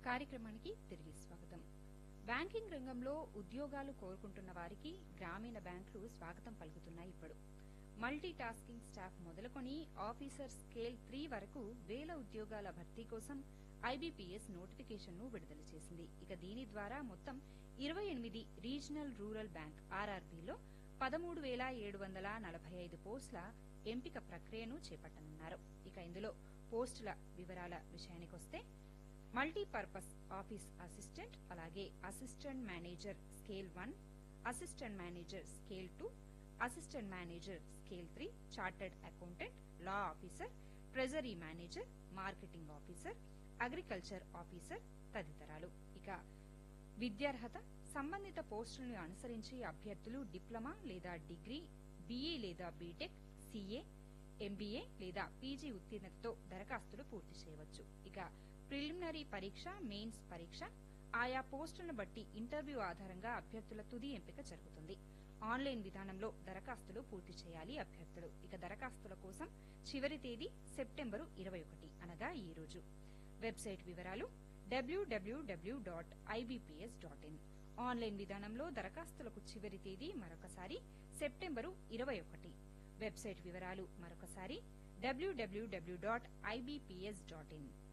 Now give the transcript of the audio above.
కార్యక్రమానికి తిరిగి స్వాగతం. బ్యాంకింగ్ రంగంలో ఉద్యోగాలు కోరుకుంటున్న వారికి గ్రామీణ బ్యాంకులు స్వాగతం పలుకుతున్నాయి. ఇప్పుడు మల్టీ టాస్కింగ్ స్టాఫ్ మొదలుకొని ఆఫీసర్ స్కేల్ 3 వరకు వేల ఉద్యోగాల భర్తీ కోసం ఐబీపీఎస్ నోటిఫికేషన్ ను విడుదల చేసింది. ఇక దీని ద్వారా మొత్తం 28 రీజనల్ రూరల్ బ్యాంక్ ఆర్ఆర్బీలో 13,745 పోస్టుల ఎంపిక ప్రక్రియను చేపట్టనున్నారు. ఇక ఇందులో పోస్టుల వివరాల విషయానికొస్తే మల్టీపర్పస్ ఆఫీస్ అసిస్టెంట్, అలాగే assistant manager scale 1, assistant manager scale 2, assistant manager scale 3, chartered accountant, law officer, treasury manager, marketing officer, agriculture officer తదితరాలు. ఇక విద్యార్హత సంబంధిత పోస్టులను అనుసరించి అభ్యర్థులు డిప్లొమా లేదా డిగ్రీ, బీఈ లేదా బీటెక్, సీఏ, ఎంబీఏ లేదా పీజీ ఉత్తీర్ణతతో దరఖాస్తులు పూర్తి చేయవచ్చు. ఇక ప్రిలిమినరీ పరీక్ష, మెయిన్స్ పరీక్ష, ఆయా పోస్టులను బట్టి ఇంటర్వ్యూ ఆధారంగా అభ్యర్థుల తుది ఎంపిక జరుగుతుంది. ఆన్లైన్ విధానంలో దరఖాస్తులు పూర్తి చేయాలి అభ్యర్థులు. ఇక దరఖాస్తుల కోసం చివరి తేదీ సెప్టెంబరు 21 అనగా ఈ రోజు. వెబ్సైట్ వివరాలు www.ibps.in. ఆన్లైన్ విధానంలో దరఖాస్తులకు చివరి తేదీ మరొకసారి సెప్టెంబరు 21. వెబ్సైట్ వివరాలు మరొకసారి www.ibps.in.